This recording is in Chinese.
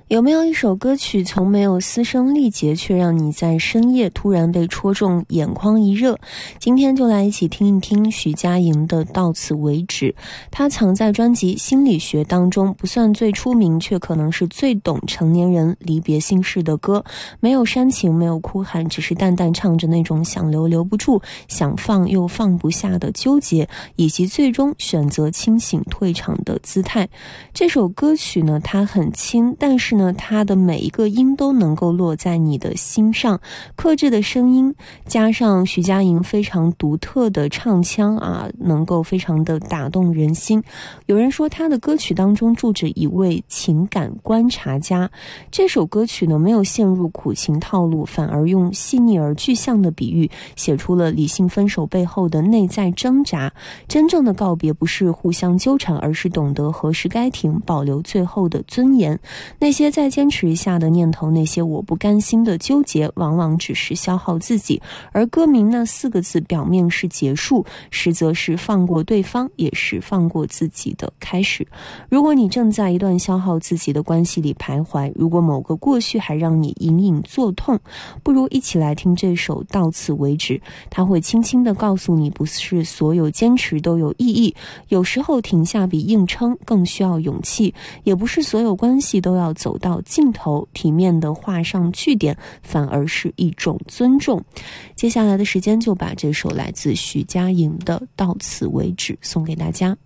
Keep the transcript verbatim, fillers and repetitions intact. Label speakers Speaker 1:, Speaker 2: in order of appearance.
Speaker 1: 有没有一首歌曲从没有嘶声力竭，却让你在深夜突然被戳中，眼眶一热？今天就来一起听一听徐佳莹的《到此为止》。她藏在专辑《心理学》当中，不算最出名，却可能是最懂成年人离别心事的歌。没有煽情，没有哭喊，只是淡淡唱着那种想留留不住，想放又放不下的纠结，以及最终选择清醒退场的姿态。这首歌曲呢，它很轻，但是呢，它的每一个音都能够落在你的心上。克制的声音加上徐佳莹非常独特的唱腔啊，能够非常的打动人心。有人说她的歌曲当中住着一位情感观察家。这首歌曲呢，没有陷入苦情套路，反而用细腻而具象的比喻写出了理性分手背后的内在挣扎。真正的告别不是互相纠缠，而是懂得何时该停，保留最后的尊严。那些再坚持一下的念头，那些我不甘心的纠结，往往只是消耗自己。而歌名那四个字表面是结束，实则是放过对方，也是放过自己的开始。如果你正在一段消耗自己的关系里徘徊，如果某个过去还让你隐隐作痛，不如一起来听这首《到此为止》。它会轻轻地告诉你，不是所有坚持都有意义，有时候停下比硬撑更需要勇气，也不是所有关系都要走到尽头，体面地画上句点，反而是一种尊重。接下来的时间就把这首来自徐佳莹的《到此为止》送给大家。